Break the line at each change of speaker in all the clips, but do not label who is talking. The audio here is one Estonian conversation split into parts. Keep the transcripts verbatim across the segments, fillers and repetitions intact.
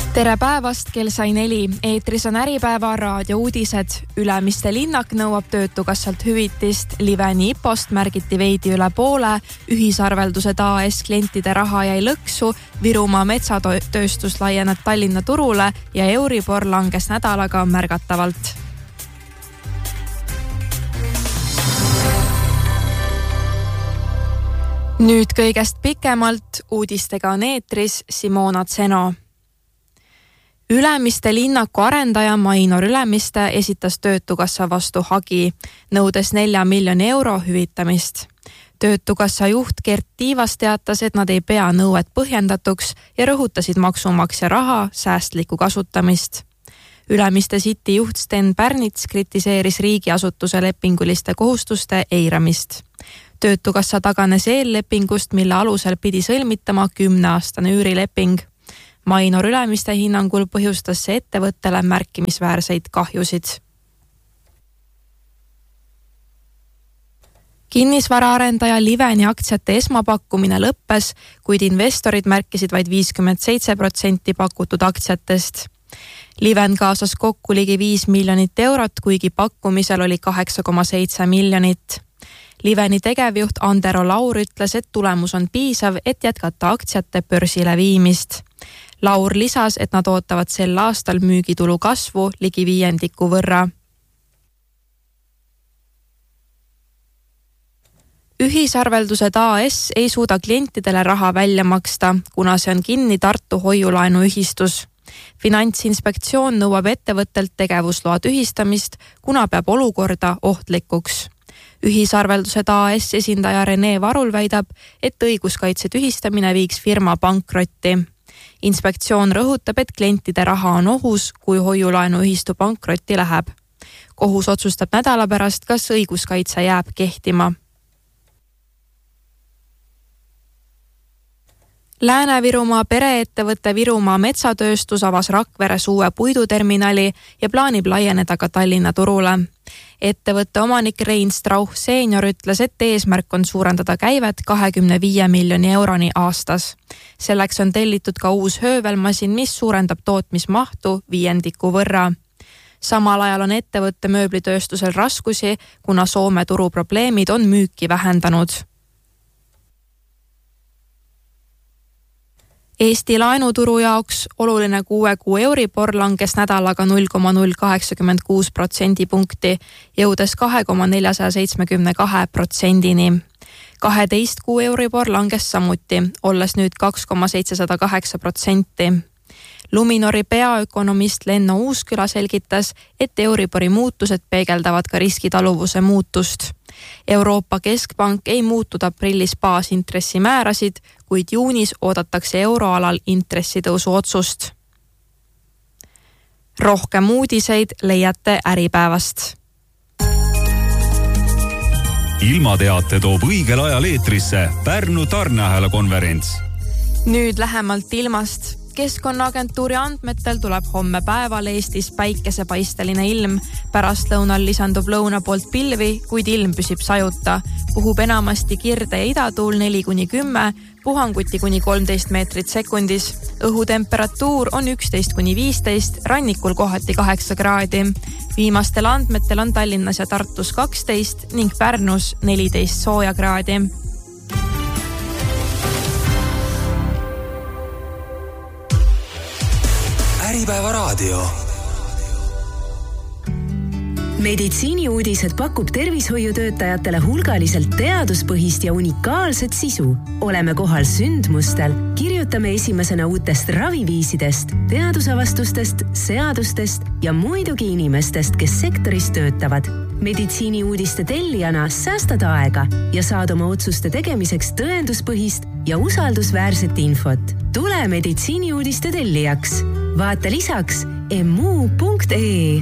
Tere päevast, kell sai neli. Eetris on Äripäeva raadiouudised. Ülemiste linnak nõuab Töötukassalt hüvitist. Liveni IPOst märgiti veidi üle poole. Ühisarveldused A S klientide raha jäi lõksu. Virumaa metsatööstus laieneb Tallinna turule ja Euribor langes nädalaga märgatavalt. Nüüd kõigest pikemalt. Uudistega on eetris Simona Tseno. Ülemiste linnaku arendaja Mainor Ülemiste esitas Töötukassa vastu hagi, nõudes nelja miljoni euro hüvitamist. Töötukassa juht Gert Tiivas teatas, et nad ei pea nõuet põhjendatuks ja rõhutasid maksumaksja raha säästlikku kasutamist. Ülemiste City juht Sten Pärnits kritiseeris riigiasutuse lepinguliste kohustuste eiramist. Töötukassa taganes eellepingust, mille alusel pidi sõlmitama kümneaastane üürileping. Mainor Ülemiste hinnangul põhjustas see ettevõttele märkimisväärseid kahjusid. Kinnisvaraarendaja Liveni aktsiate esmapakkumine lõppes, kuid investorid märkisid vaid viiskümmend seitse protsenti pakutud aktsiatest. Liven kaasas kokku ligi viis miljonit eurot, kuigi pakkumisel oli kaheksa koma seitse miljonit. Liveni tegevjuht Andero Laur ütles, et tulemus on piisav, et jätkata aktsiate börsile viimist. Laur lisas, et nad ootavad sel aastal müügitulu kasvu ligi viiendiku võrra. Ühisarveldused A S ei suuda klientidele raha välja maksta, kuna see on kinni Tartu hoiulaenuühistus. Finantsinspektsioon nõuab ettevõttelt tegevusloa tühistamist, kuna peab olukorda ohtlikuks. Ühisarveldused A S esindaja Rene Varul väidab, et õiguskaitse tühistamine viiks firma pankrotti. Inspektsioon rõhutab, et klientide raha on ohus, kui hoiulaenuühistu pankrotti läheb. Kohus otsustab nädala pärast, kas õiguskaitse jääb kehtima. Lääne-Virumaa pereettevõtte Virumaa metsatööstus avas Rakveres uue puiduterminali ja plaanib laieneda ka Tallinna turule. Ettevõtte omanik Rein Strauch seenior ütles, et eesmärk on suurendada käivet kahekümne viie miljoni euroni aastas. Selleks on tellitud ka uus höövelmasin, mis suurendab tootmismahtu viiendiku võrra. Samal ajal on ettevõtte mööblitööstusel raskusi, kuna Soome turuprobleemid on müüki vähendanud. Eesti laenuturu jaoks oluline kuue kuu Euribor langes nädalaga null koma null kaheksakümmend kuus protsendipunkti, jõudes kahe koma neljasada seitsmekümne kahe protsendini. kaheteist kuu Euribor langes samuti, olles nüüd kaks koma seitsesada kaheksa protsenti. Luminori peaökonomist Lenno Uusküla selgitas, et Euribori muutused peegeldavad ka riskitaluvuse muutust. Euroopa Keskpank ei muutud aprillis baasintressimäärasid, kuid juunis oodatakse euroalal intressitõusu otsust. Rohkem uudiseid leiate Äripäevast.
Ilmateate toob õigel ajal eetrisse Pärnu tarneahela konverents.
Nüüd lähemalt ilmast. Keskkonnaagentuuri andmetel tuleb homme päeval Eestis päikesepaisteline ilm. Pärastlõunal lisandub lõuna poolt pilvi, kuid ilm püsib sajuta. Puhub enamasti kirde ja idatuul neli kuni kümme, puhanguti kuni kolmteist meetrit sekundis. Õhutemperatuur on üksteist kuni viisteist, rannikul kohati kaheksa kraadi. Viimastel andmetel on Tallinnas ja Tartus kaksteist ning Pärnus neliteist sooja kraadi.
Äripäeva raadio. Meditsiiniuudised pakub tervishoiutöötajatele hulgaliselt teaduspõhist ja unikaalset sisu. Oleme kohal sündmustel, kirjutame esimesena uutest raviviisidest, teadusavastustest, seadustest ja muidugi inimestest, kes sektoris töötavad. Meditsiiniuudiste tellijana säästad aega ja saad oma otsuste tegemiseks tõenduspõhist ja usaldusväärset infot. Tule meditsiiniuudiste tellijaks. Vaata lisaks m u punkt e e.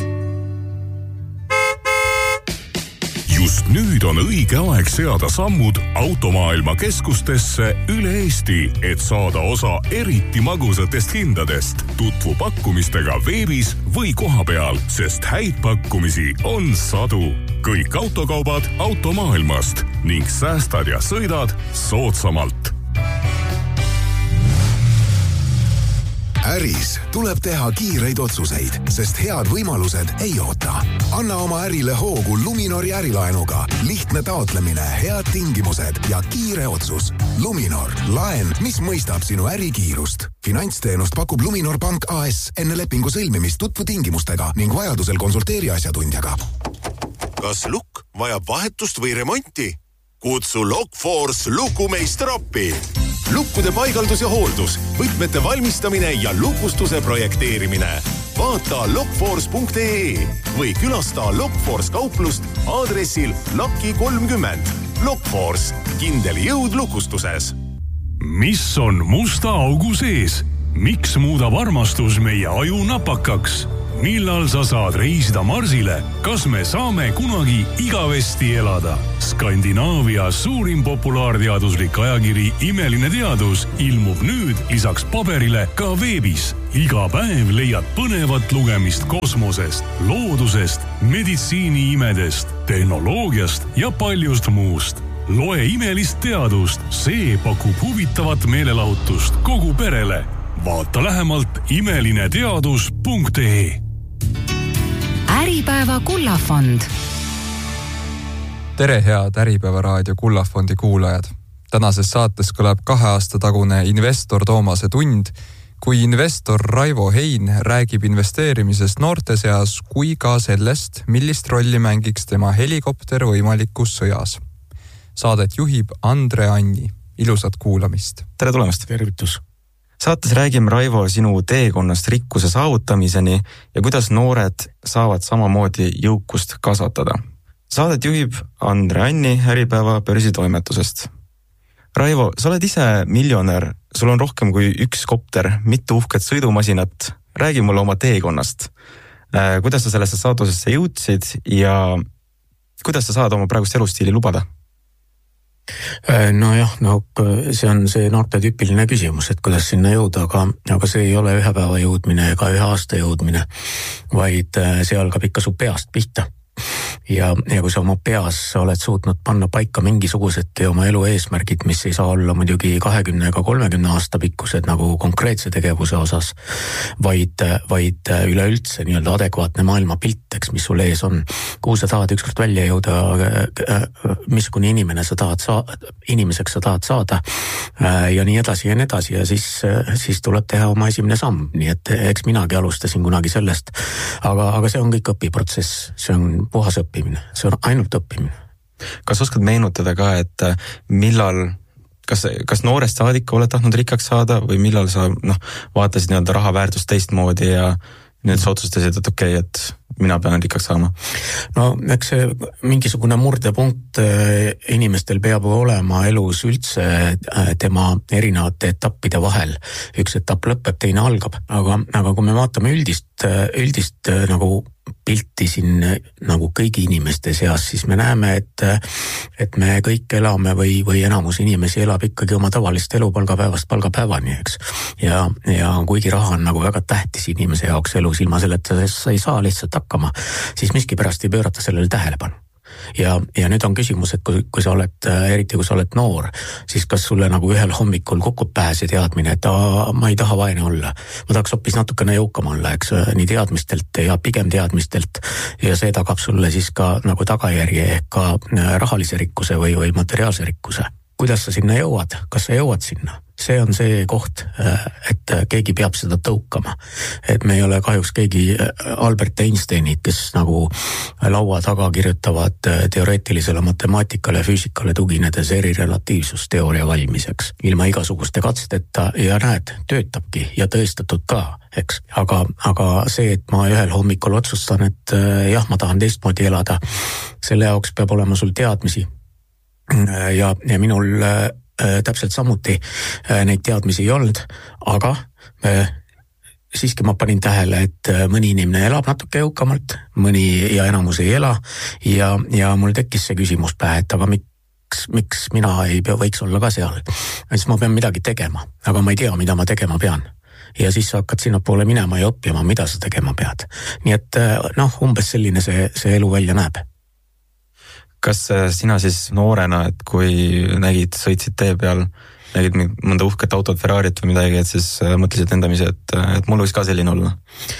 Just nüüd on õige aeg seada sammud automaailma keskustesse üle Eesti, et saada osa eriti magusatest hindadest. Tutvu pakkumistega veebis või kohapeal, sest häid pakkumisi on sadu. Kõik autokaubad automaailmast ning säästad ja sõidad soodsamalt.
äris tuleb teha kiireid otsuseid, sest head võimalused ei oota. Anna oma ärile hoogu Luminori ärilaenuga. Lihtne taotlemine, head tingimused ja kiire otsus. Luminor, laen, mis mõistab sinu ärikiirust. Finantsteenust pakub Luminor Pank A S. Enne lepingu sõlmimist tutvu tingimustega ning vajadusel konsulteeri asjatundjaga.
Kas lukk vajab vahetust või remonti? Kutsu Lockforce lukumeister appi. Lukkude paigaldus ja hooldus, võtmete valmistamine ja lukustuse projekteerimine. Vaata lockforce punkt ee või külasta Lockforce kauplust aadressil Laki kolmkümmend. Lockforce, kindel jõud lukustuses.
Mis on musta augu sees? Miks muudab armastus meie aju napakaks? Millal sa saad reisida Marsile? Kas me saame kunagi igavesti elada? Skandinaavia suurim populaarteaduslik ajakiri Imeline teadus ilmub nüüd lisaks paberile ka veebis. Iga päev leiad põnevat lugemist kosmosest, loodusest, meditsiiniimedest, tehnoloogiast ja paljust muust. Loe imelist teadust, see pakub huvitavat meelelahutust kogu perele. Vaata lähemalt imelineteadus punkt ee.
Äripäeva Kullafond.
Tere head Äripäeva raadio Kullafondi kuulajad. Tänases saates kõlab kahe aasta tagune investor Toomase tund, kui investor Raivo Hein räägib investeerimisest noorte seas kui ka sellest, millist rolli mängiks tema helikopter võimalikus sõjas. Saadet juhib Andre Anni. Ilusat kuulamist.
Tere tulemast.
Tervitus.
Saates räägime, Raivo, sinu teekonnast rikkuse saavutamiseni ja kuidas noored saavad samamoodi jõukust kasvatada. Saadet juhib Andre Anni Äripäeva börsitoimetusest. Raivo, sa oled ise miljonär, sul on rohkem kui üks kopter, mitu uhket sõidumasinat. Räägi mulle oma teekonnast. Kuidas sa sellesse saatusesse jõudsid ja kuidas sa saad oma praegust elustiili lubada?
No jah, no see on see noorte tüüpiline küsimus, et kuidas sinna jõuda, aga, aga see ei ole ühe päeva jõudmine ega ühe aasta jõudmine, vaid see algab ikka su peast pihta. Ja, ja kui sa oma peas oled suutnud panna paika mingisugused oma elu eesmärgid, mis ei saa olla muidugi kahekümne ega kolmekümne aasta pikkused nagu konkreetse tegevuse osas, vaid, vaid üleüldse nii-öelda adekvaatne maailmapilt, eks, mis sul ees on, kuhu sa tahad ükskord välja jõuda, missugune inimene sa tahad saada, inimeseks sa tahad saada ja nii edasi ja nii edasi ja siis, siis tuleb teha oma esimene samm, nii et eks minagi alustasin kunagi sellest, aga, aga see on kõik õpiprotsess, see on puhas õppimine, see on ainult õppimine.
Kas oskad meenutada ka, et millal, kas, kas noorest saadik oled tahtnud rikkaks saada või millal sa noh, vaatasid nii-öelda raha väärtust teistmoodi ja nüüd sa otsustasid, et okei, okay, et mina pean rikkaks saama?
No eks see mingisugune murdepunkt inimestel peab olema elus üldse tema erinevate etappide vahel. Üks etapp lõpeb, teine algab, aga, aga kui me vaatame üldist, üldist nagu pilti siin nagu kõigi inimeste seas, siis me näeme, et, et me kõik elame või, või enamus inimesi elab ikkagi oma tavalist elu palgapäevast palgapäevani, eks. Ja, ja kuigi raha on nagu väga tähtis inimese jaoks elus, ilma selleta sa ei saa lihtsalt hakkama, siis miski pärast ei pöörata sellele tähelepanu. Ja, ja nüüd on küsimus, et kui, kui sa oled, eriti kui sa oled noor, siis kas sulle nagu ühel hommikul kukub pähe see teadmine, et aa, ma ei taha vaene olla. Ma tahaks hoopis natukene jõukam olla, eks, nii teadmistelt ja pigem teadmistelt ja see tagab sulle siis ka nagu tagajärje ehk ka rahalise rikkuse või, või materiaalse rikkuse. Kuidas sa sinna jõuad? Kas sa jõuad sinna? See on see koht, et keegi peab seda tõukama. Et me ei ole kahjuks keegi Albert Einsteinid, kes nagu laua taga kirjutavad teoreetilisele matemaatikale, füüsikale tuginedes erirelatiivsusteooria valmiseks. Ilma igasuguste katseteta ja näed, töötabki ja tõestatud ka, eks. Aga, aga see, et ma ühel hommikul otsustan, et jah, ma tahan teistmoodi elada, selle jaoks peab olema sul teadmisi. Ja, ja minul äh, täpselt samuti äh, neid teadmisi ei olnud, aga äh, siiski ma panin tähele, et äh, mõni inimene elab natuke jõukamalt, mõni ja enamus ei ela ja, ja mul tekkis see küsimus pähe, et aga miks, miks mina ei pea, võiks olla ka seal. Siis ma pean midagi tegema, aga ma ei tea, mida ma tegema pean. Ja siis sa hakkad sinna poole minema ja õppima, mida sa tegema pead. Nii et äh, noh, umbes selline see, see elu välja näeb.
Kas sina siis noorena, et kui nägid, sõitsid tee peal nägid mõnda uhket autot, Ferrarit või midagi, et siis mõtlesid endamisi, et, et mul võiks ka selline olla?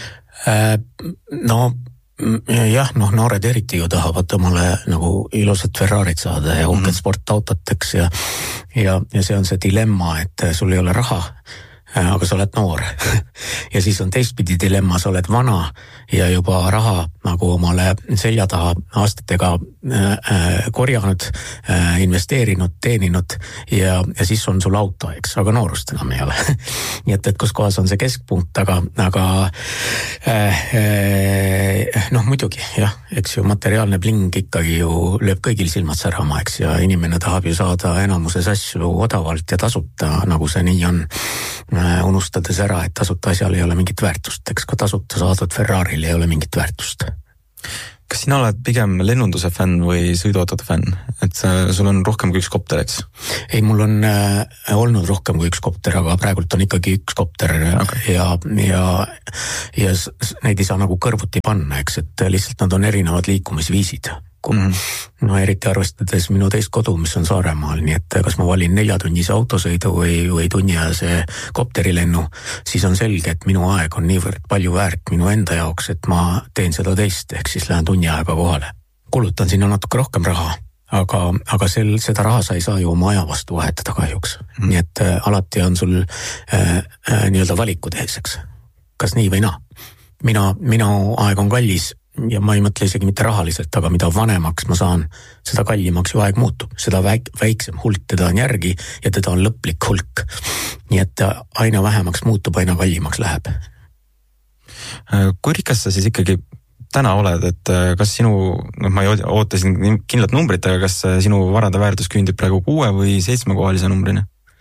No jah, noh, noored eriti ju tahavad omale nagu ilusat Ferrarit saada ja uhket mm-hmm. sportautot, eks, ja, ja, ja see on see dilemma, et sul ei ole raha, aga sa oled noor ja siis on teistpidi dilemma, sa oled vana ja juba raha nagu omale selja taha aastatega äh, korjanud, äh, investeerinud, teeninud ja, ja siis on sul auto, eks, aga noorust enam ei ole nii et, et kus kohas on see keskpunkt, aga, aga äh, äh, noh, muidugi, jah, eks ju materiaalne bling ikkagi ju lööb kõigil silmad särama, eks, ja inimene tahab ju saada enamuses asju odavalt ja tasuta, nagu see nii on, unustades ära, et tasuta asjal ei ole mingit väärtust, eks ka tasuta saadud Ferraril ei ole mingit väärtust.
Kas sina oled pigem lennunduse fänn või sõiduautode fänn? Et sul on rohkem kui üks kopter, eks?
Ei, mul on äh, olnud rohkem kui üks kopter, aga praegult on ikkagi üks kopter okay. ja, ja, ja neid ei saa nagu kõrvuti panna, eks, et lihtsalt nad on erinevad liikumisviisid. Mm. No eriti arvestades minu teist kodu, mis on Saaremaal, nii et kas ma valin neljatunnise autosõidu või, või tunniajase kopterilennu, siis on selge, et minu aeg on niivõrd palju väärt minu enda jaoks, et ma teen seda teist, ehk siis lähen tunni aega kohale. Kulutan sinna natuke rohkem raha, aga, aga sel, seda raha sa ei saa ju oma aja vastu vahetada kahjuks. Mm. Nii et äh, alati on sul äh, äh, nii-öelda valikud ees, eks. Kas nii või naa? Mina, minu aeg on kallis ja ma ei mõtle isegi mitte rahaliselt, aga mida vanemaks ma saan, seda kallimaks ju aeg muutub. Seda väik, väiksem hulk teda on järgi ja teda on lõplik hulk. Nii et aina vähemaks muutub, aina kallimaks läheb.
Kui rikas sa siis ikkagi täna oled, et kas sinu, noh ma ei ootasin kindlat numbrit, aga kas sinu varade väärtus küündib praegu kuue või seitsmekohalise numbrina?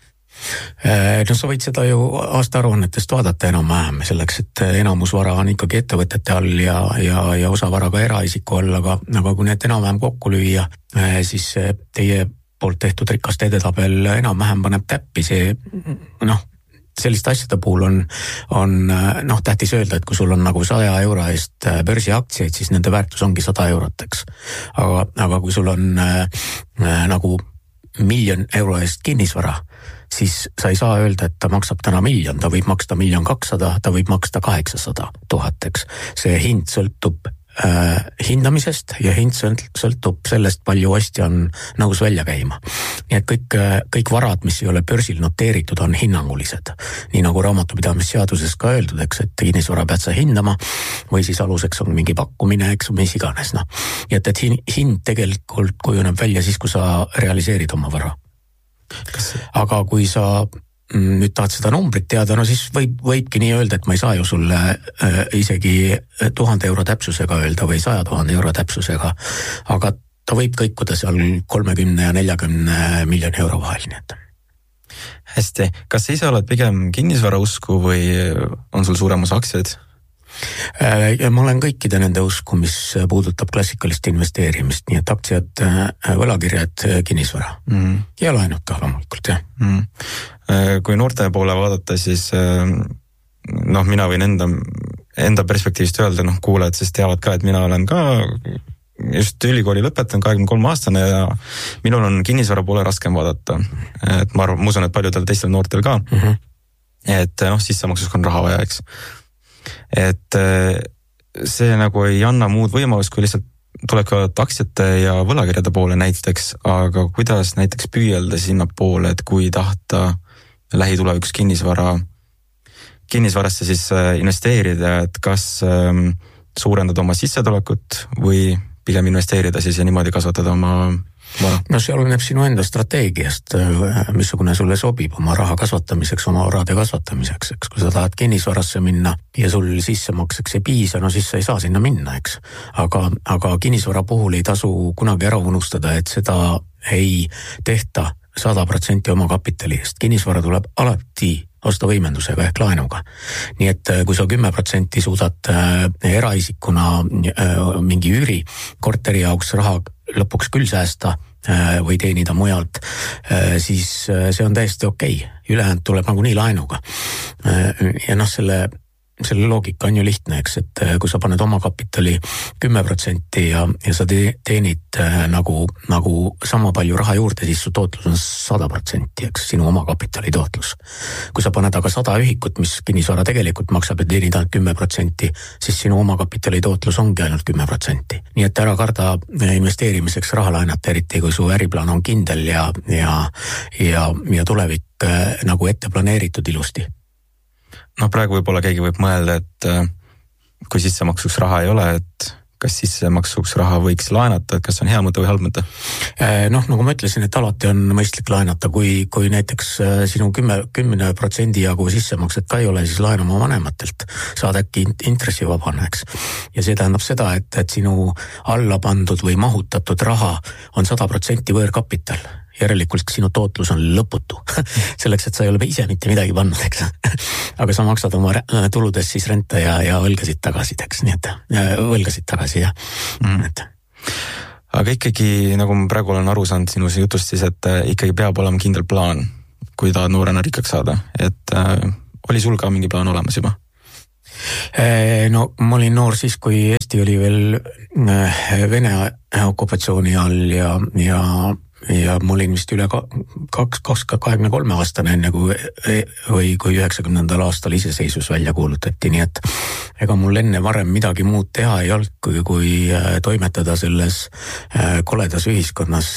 No sa võid seda ju aastaaruannetest vaadata enam-vähem selleks, et enamus vara on ikkagi ettevõtete all ja, ja, ja osa vara ka eraisiku all, aga, aga kui need enam-vähem kokku lüüa, siis teie poolt tehtud rikaste edetabel enam-vähem paneb täppi see, noh, selliste asjade puhul on, on noh, tähtis öelda, et kui sul on nagu saja euro eest börsiaktsiaid, siis nende väärtus ongi sada eurot, eks. Aga, aga kui sul on äh, nagu miljon euro eest kinnisvara, siis sa ei saa öelda, et ta maksab täna miljon, ta võib maksta miljon kakssada, ta võib maksta kaheksasada tuhat, eks. See hind sõltub äh, hindamisest ja hind sõltub sellest, palju ostja on nõus välja käima. Nii et kõik, kõik varad, mis ei ole börsil noteeritud, on hinnangulised. Nii nagu raamatupidamisseaduses ka öeldud, eks, et kinnisvara pead sa hindama või siis aluseks on mingi pakkumine, eks, mis iganes. No. Ja et, et hind tegelikult kujuneb välja siis, kui sa realiseerid oma vara. Kas... Aga kui sa nüüd tahad seda numbrit teada, no siis võib, võibki nii öelda, et ma ei saa ju sulle äh, isegi tuhande euro täpsusega öelda või saja tuhande euro täpsusega, aga ta võib kõikuda seal kolmekümne ja neljakümne miljoni euro vahel, nii et.
Hästi, kas sa ise oled pigem kinnisvara usku või on sul suuremas aktsiaid?
Ja ma olen kõikide nende usku, mis puudutab klassikalist investeerimist, nii et aktsiad, võlakirjad, kinnisvara mm. ja laenud ka loomulikult, jah.
Mm. Kui noorte poole vaadata, siis noh, mina võin enda, enda perspektiivist öelda, noh, kuulajad siis teavad ka, et mina olen ka just ülikooli lõpetan kahekümne kolme aastane ja minul on kinnisvara poole raskem vaadata. Et ma arvan, ma usun, et paljudel teistel noortel ka. Mm-hmm. Et noh, sissemaksuks on raha vaja, eks. Et see nagu ei anna muud võimalust, kui lihtsalt tuleb ka aktsiate ja võlakirjade poole näiteks, aga kuidas näiteks püüelda sinna poole, et kui tahta lähitulevikus kinnisvara, kinnisvarasse siis investeerida, et kas suurendada oma sissetulekut või pigem investeerida siis ja niimoodi kasvatada oma vara?
No see oleneb sinu enda strateegiast, missugune sulle sobib oma raha kasvatamiseks, oma varade kasvatamiseks, eks. Kui sa tahad kinnisvarasse minna ja sul sissemakseks ei piisa, no siis sa ei saa sinna minna, eks. Aga, aga kinnisvara puhul ei tasu kunagi ära unustada, et seda ei tehta sada protsenti oma kapitali eest. Kinnisvara tuleb alati ostuvõimendusega ehk laenuga. Nii et kui sa kümme protsenti suudad eraisikuna mingi üüri korteri jaoks raha lõpuks küll säästa või teenida mujalt, siis see on täiesti okei. Ülejäänud tuleb nagu nii laenuga. Ja noh, selle selle loogika on ju lihtne, eks, et kui sa paned oma kapitali kümme protsenti ja, ja sa teenid nagu, nagu sama palju raha juurde, siis su tootlus on sada protsenti, eks, sinu oma kapitali tootlus. Kui sa paned aga sada ühikut, mis kinnisvara tegelikult maksab ja teenid ainult kümme protsenti, siis sinu oma kapitali tootlus ongi ainult kümme protsenti. Nii et ära karda investeerimiseks raha laenata, eriti kui su äriplaan on kindel ja, ja, ja, ja tulevik nagu ette planeeritud ilusti.
No praegu võib-olla keegi võib mõelda, et kui sissemaksuks raha ei ole, et kas sissemaksuks raha võiks laenata, et kas on hea mõte või halb mõte?
Noh, nagu ma ütlesin, et alati on mõistlik laenata, kui, kui näiteks sinu kümne protsendi jagu sissemakset ka ei ole, siis laena oma vanematelt. Saad äkki intressivabane, eks. Ja see tähendab seda, et, et sinu alla pandud või mahutatud raha on sada protsenti võõrkapital. Järelikult sinu tootlus on lõputu. Selleks, et sa ei ole ise mitte midagi pannud, eks. Aga sa maksad oma tuludest siis renta ja, ja võlgasid tagasi, eks. Nii et võlgasid tagasi, jah. Mm. Et.
Aga ikkagi, nagu ma praegu olen aru saanud sinus jutust, siis et ikkagi peab olema kindel plaan, kui ta noorena rikkaks saada. Et äh, oli sul ka mingi plaan olemas juba?
No ma olin noor siis, kui Eesti oli veel Vene okupatsiooni all ja, ja ja ma olin vist üle kaks, kaks, kahekümne kolme aastane enne kui, või kui üheksakümnendal aastal iseseisvus välja kuulutati, nii et ega mul enne varem midagi muud teha ei olnud, kui, kui toimetada selles koledas ühiskonnas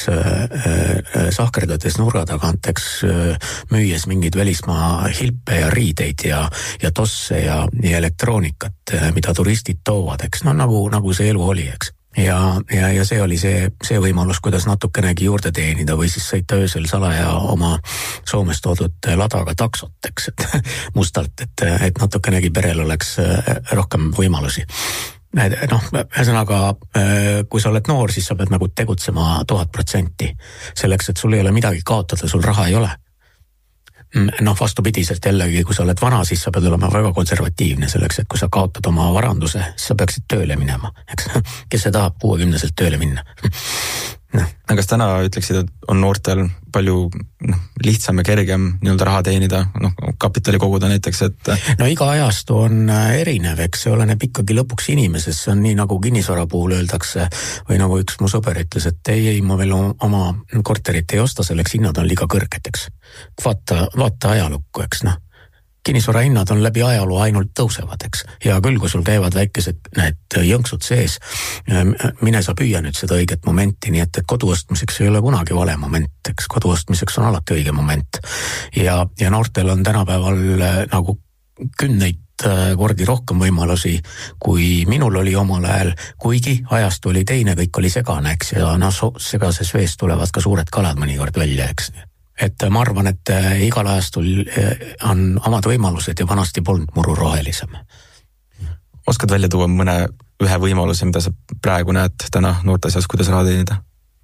sahkerdades nurga tagant, eks müües mingeid välismaa hilpe ja riideid ja, ja tosse ja, ja elektroonikat, mida turistid toovad, eks no nagu, nagu see elu oli, eks. Ja, ja, ja see oli see, see võimalus, kuidas natukenegi juurde teenida või siis sõita öösel salaja oma Soomest toodud ladaga taksot, eks, et mustalt, et, et natukenegi perel oleks rohkem võimalusi. Noh, ühesõnaga, kui sa oled noor, siis sa pead nagu tegutsema tuhat protsenti. Selleks, et sul ei ole midagi kaotada, sul raha ei ole. Noh, vastupidiselt jällegi, kui sa oled vana, siis sa pead olema väga konservatiivne selleks, et kui sa kaotad oma varanduse, siis sa peaksid tööle minema, eks, kes see tahab kuuekümneselt tööle minna.
No. Kas täna ütleksid, et on noortel palju noh, lihtsam ja kergem nii-öelda raha teenida, noh, kapitali koguda näiteks, et...
No iga ajastu on erinev, eks see oleneb ikkagi lõpuks inimesest, see on nii nagu kinnisvara puhul öeldakse, või nagu üks mu sõber ütles, et ei, ei, ma veel oma korterit ei osta, selleks hinnad on liiga kõrged, eks. Vaata, vaata ajalukku, eks noh. Kinnisvara hinnad on läbi ajaloo ainult tõusevad, eks. Ja küll, kui sul käivad väikesed need jõnksud sees, mine sa püüa nüüd seda õiget momenti, nii et, et koduostmiseks ei ole kunagi vale moment, eks. Koduostmiseks on alati õige moment. Ja, ja noortel on tänapäeval nagu kümneid kordi rohkem võimalusi, kui minul oli omal ajal, kuigi ajast oli teine, kõik oli segane, eks. Ja no, segases vees tulevad ka suured kalad mõnikord välja, eks. Et ma arvan, et igal ajastul on omad võimalused ja vanasti polnud muru rohelisem.
Oskad välja tuua mõne ühe võimaluse, mida sa praegu näed täna noorte seas, kuidas raha teenida?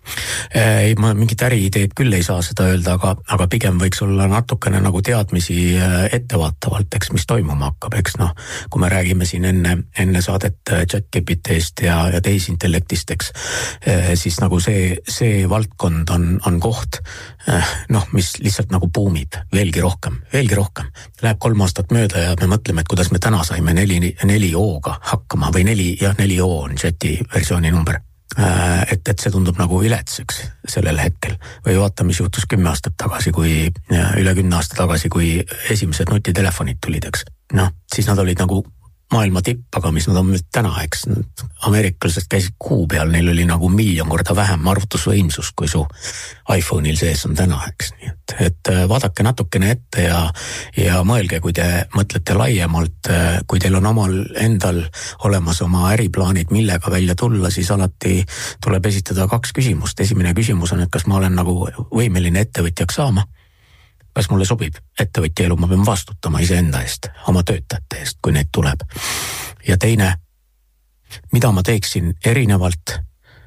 Ei, ma mingit äriideed küll ei saa seda öelda, aga, aga pigem võiks olla natukene nagu teadmisi ettevaatavalt, eks, mis toimuma hakkab, eks noh, kui me räägime siin enne, enne saadet ChatGPTist ja, ja tehisintellektist, eks, siis nagu see, see valdkond on, on koht, noh, mis lihtsalt nagu buumib veelgi rohkem, veelgi rohkem. Läheb kolm aastat mööda ja me mõtleme, et kuidas me täna saime neli, neli O-ga hakkama või neli, jah, neli O on chati versiooni number. Et, et see tundub nagu viletseks sellel hetkel. Või vaata, mis juhtus kümme aastat tagasi, kui üle kümne aasta tagasi, kui esimesed nutitelefonid tulid, eks. Noh, siis nad olid nagu maailma tipp, aga mis nad on nüüd täna, eks. Ameeriklased käisid kuu peal, neil oli nagu miljon korda vähem arvutusvõimsus, kui su iPhone'il sees on täna, eks. Nii et, et vaadake natukene ette ja, ja mõelge, kui te mõtlete laiemalt, kui teil on omal endal olemas oma äriplaanid, millega välja tulla, siis alati tuleb esitada kaks küsimust. Esimene küsimus on, et kas ma olen nagu võimeline ettevõtjaks saama? Kas mulle sobib ettevõtja elu, ma pean vastutama iseenda eest, oma töötajate eest, kui neid tuleb. Ja teine, mida ma teeksin erinevalt,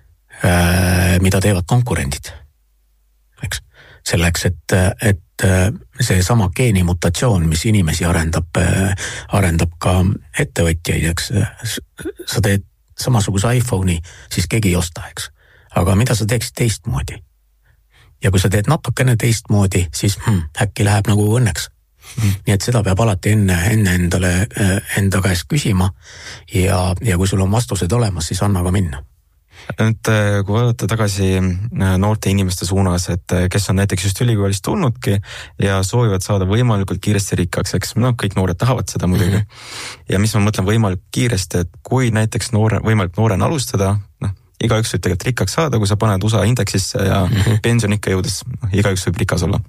mida teevad konkurendid? Eks? Selleks, et, et see sama geenimutatsioon, mis inimesi arendab, arendab ka ettevõtjaid, eks, sa teed samasuguse iPhone'i, siis keegi ei osta, eks. Aga mida sa teeksid teistmoodi? Ja kui sa teed natukene teistmoodi, siis hmm, äkki läheb nagu õnneks. Mm. Nii et seda peab alati enne, enne endale, enda käest küsima ja, ja kui sul on vastused olemas, siis anna ka minna.
Nüüd, kui vaadata tagasi noorte inimeste suunas, et kes on näiteks just ülikoolist tulnudki ja soovivad saada võimalikult kiiresti rikkaks, eks no, kõik noored tahavad seda muidugi. Mm-hmm. Ja mis ma mõtlen võimalikult kiiresti, et kui näiteks noore, võimalik noorena alustada, noh, igaüks võib tegelikult rikkaks saada, kui sa paned U S A indeksisse ja mm-hmm. pensionikka jõudes, noh, igaüks võib rikas olla.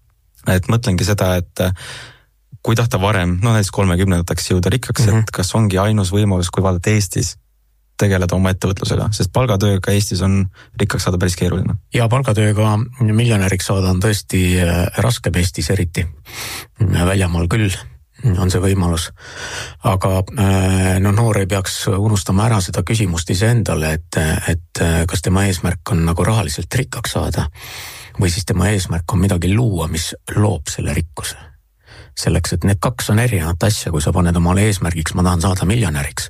Et mõtlengi seda, et kui tahta varem, no näiteks kolmekümnendateks jõuda rikkaks, mm-hmm. et kas ongi ainus võimalus, kui vaadata Eestis, tegeleda oma ettevõtlusega, sest palgatööga Eestis on rikkaks saada päris keeruline.
Ja palgatööga miljonäriks saada on tõesti raskem Eestis eriti. Väljamaal küll on see võimalus. Aga no, noor ei peaks unustama ära seda küsimust ise endale, et, et kas tema eesmärk on nagu rahaliselt rikkaks saada või siis tema eesmärk on midagi luua, mis loob selle rikkuse. Selleks, et need kaks on erinevat asja, kui sa paned omale eesmärgiks, ma tahan saada miljonäriks,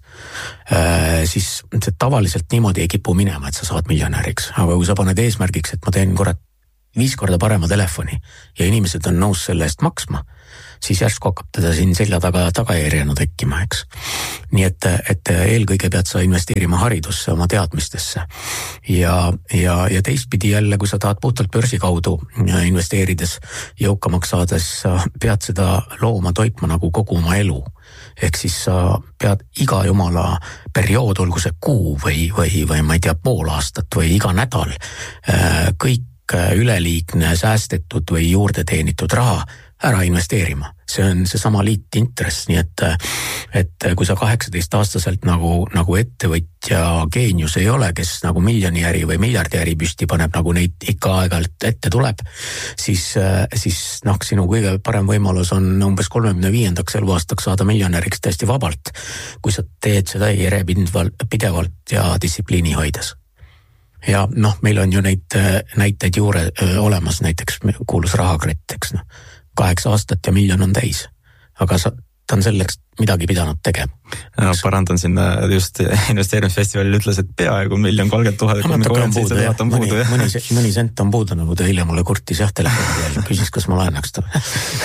siis see tavaliselt niimoodi ei kipu minema, et sa saad miljonäriks. Aga kui sa paned eesmärgiks, et ma teen kurat viis korda parema telefoni ja inimesed on nõus selle eest maksma, siis järsku hakkab teda siin selja taga tagajärjena tekkima, eks. Nii et, et eelkõige pead sa investeerima haridusse, oma teadmistesse. Ja, ja, ja teistpidi jälle, kui sa tahad puhtalt börsi kaudu investeerides jõukamaks saades, sa pead seda looma toitma nagu kogu oma elu. Ehk siis sa pead iga jumala periood, olgu see kuu või, või, või ma ei tea, pool aastat või iga nädal, kõik üleliigne säästetud või juurde teenitud raha ära investeerima. See on see sama liitintress, nii et, et kui sa kaheksateist aastaselt nagu, nagu ettevõtja geenius ei ole, kes nagu miljoni äri või miljardi äri püsti paneb, nagu neid ikka aegalt ette tuleb, siis, siis noh, sinu kõige parem võimalus on umbes kolmekümne viiendaks eluaastaks saada miljonäriks täiesti vabalt, kui sa teed seda järjepidevalt ja distsipliini hoides. Ja noh, meil on ju neid näiteid juure olemas, näiteks kuulus Rahakrett, eks noh, kaheksa aastat ja miljon on täis, aga sa, ta on selleks midagi pidanud tegema.
No, parandan sinna just investeerimisfestivalil ütles, et peaaegu miljon kolmkümmend tuhat, kolmkümmend seitse tuhat on puudu.
Mõni, mõni, mõni sent on puudu, nagu ta hiljem mulle kurtis jah telefoni veel, küsis, kas ma laenaks ta.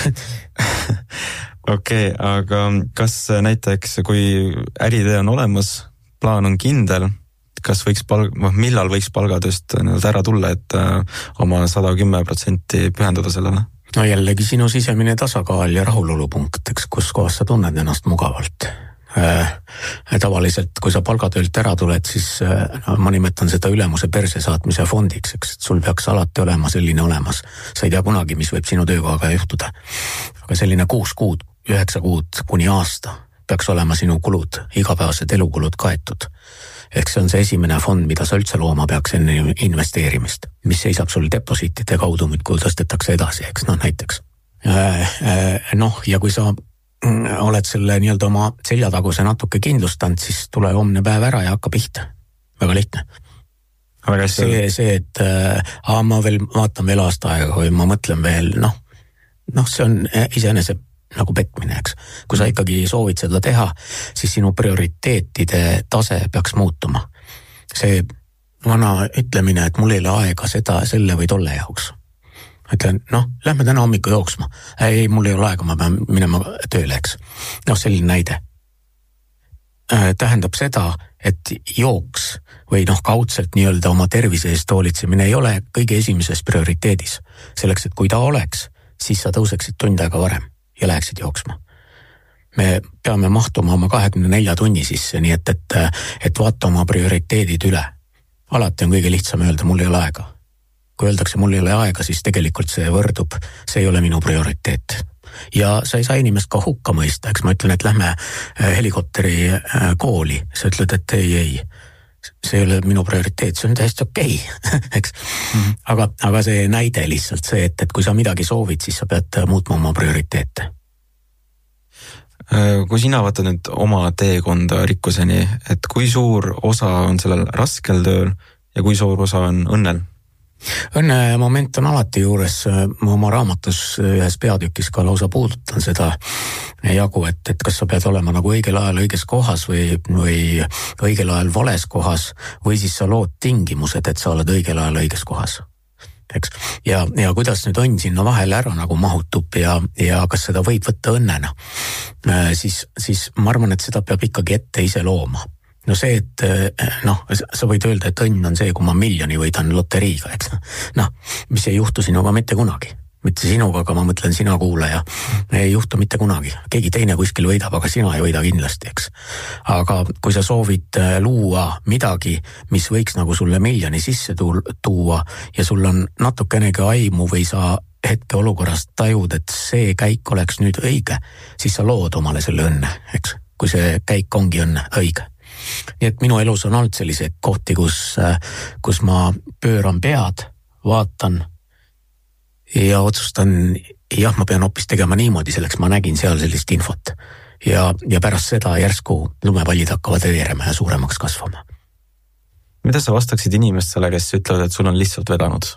Okei, aga kas näiteks, kui äritee on olemas, plaan on kindel, kas võiks palg, millal võiks palgatööst ära tulla, et oma sada kümme protsenti pühendada sellele?
No jällegi sinu sisemine tasakaal ja rahulolupunkt, eks, kus kohas sa tunned ennast mugavalt. Äh, tavaliselt, kui sa palgatöölt ära tuled, siis no, ma nimetan seda ülemuse perse saatmise fondiks, eks, sul peaks alati olema selline olemas. Sa ei tea kunagi, mis võib sinu töökohaga juhtuda. Aga selline kuus kuud, üheksa kuud kuni aasta peaks olema sinu kulud, igapäevased elukulud kaetud. Ehk see on see esimene fond, mida sa üldse looma peaks enne investeerimist, mis seisab sul deposiitide kaudu, kui tõstetakse edasi, eks noh näiteks. Noh, ja kui sa oled selle nii-öelda oma seljataguse natuke kindlustanud, siis tule homne päev ära ja hakka pihta. Väga lihtne. Väga see, see, et aa, ma veel vaatan veel aasta aega, kui ma mõtlen veel, noh, noh, see on iseenese nagu petmine, eks. Kui sa ikkagi soovid seda teha, siis sinu prioriteetide tase peaks muutuma. See vana ütlemine, et mul ei ole aega seda, selle või tolle jaoks. Ütlen, noh, lähme täna hommiku jooksma. Ei, mul ei ole aega, ma pean minema tööle, eks. Noh, selline näide. Tähendab seda, et jooks või noh, kaudselt nii-öelda oma tervise eest hoolitsemine ei ole kõige esimeses prioriteedis. Selleks, et kui ta oleks, siis sa tõuseksid tund aega varem ja läheksid jooksma. Me peame mahtuma oma kahekümne nelja tunni sisse, nii et, et, et vaata oma prioriteedid üle. Alati on kõige lihtsam öelda, mul ei ole aega. Kui öeldakse, mul ei ole aega, siis tegelikult see võrdub, see ei ole minu prioriteet. Ja sa ei saa inimest ka hukka mõista, eks ma ütlen, et lähme helikopteri kooli, sa ütled, et ei, ei, see ei ole minu prioriteet, see on täiesti okei, eks. Mm-hmm. Aga, aga see näide lihtsalt see, et, et kui sa midagi soovid, siis sa pead muutma oma prioriteete.
Kui sina vaatad nüüd oma teekonda rikkuseni, et kui suur osa on sellel raskel tööl ja kui suur osa on õnnel?
Õnne moment on alati juures, ma oma raamatus ühes peatükis ka lausa puudutan seda jagu, et, et kas sa pead olema nagu õigel ajal õiges kohas või, või õigel ajal vales kohas või siis sa lood tingimused, et sa oled õigel ajal õiges kohas. eks. ja, ja kuidas nüüd õnn sinna vahele ära nagu mahutub ja, ja kas seda võib võtta õnnena, siis, siis ma arvan, et seda peab ikkagi ette ise looma. No see, et noh, sa võid öelda, et õnn on see, kui ma miljoni võidan loteriiga, eks. Noh, mis ei juhtu sinuga mitte kunagi. Mitte sinuga, aga ma mõtlen sina kuulaja. Ei juhtu mitte kunagi. Keegi teine kuskil võidab, aga sina ei võida kindlasti, eks. Aga kui sa soovid luua midagi, mis võiks nagu sulle miljoni sisse tuua ja sul on natukenegi aimu või sa hetke olukorrast tajud, et see käik oleks nüüd õige, siis sa lood omale selle õnne, eks. Kui see käik ongi õnne õige. Nii et minu elus on olnud sellise kohti, kus, kus ma pööran pead, vaatan ja otsustan, jah, ma pean hoopis tegema niimoodi, selleks ma nägin seal sellist infot. Ja, ja pärast seda järsku lumepallid hakkavad veerema ja suuremaks kasvama.
Mida sa vastaksid inimestele, kes ütlevad, et sul on lihtsalt vedanud?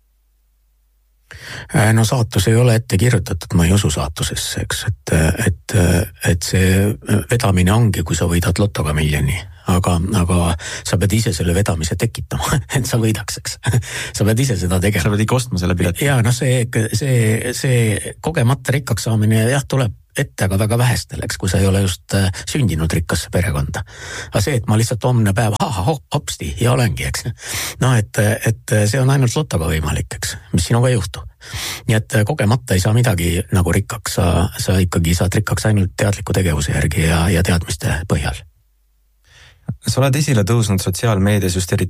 No saatus ei ole ette kirjutatud, ma ei usu saatusesse, eks, et, et, et see vedamine ongi, kui sa võidad lotoga miljoni, aga, aga sa pead ise selle vedamise tekitama, et sa võidaks, eks. Sa pead ise seda tegema.
Sa pead ikka ostma selle pileti.
Ja no see, see, see kogemata rikkaks saamine jah, tuleb ette, aga väga vähestel, eks, kui sa ei ole just sündinud rikkasse perekonda. Aga see, et ma lihtsalt homne päev, aha, hop, hopsti, ja olengi, eks. No, et, et see on ainult lotoga võimalik, eks, mis sinuga ei juhtu. Nii et kogemata ei saa midagi nagu rikkaks, sa, sa ikkagi saad rikkaks ainult teadliku tegevuse järgi ja, ja teadmiste põhjal.
Sa oled esile tõusnud sotsiaalmeedias just eriti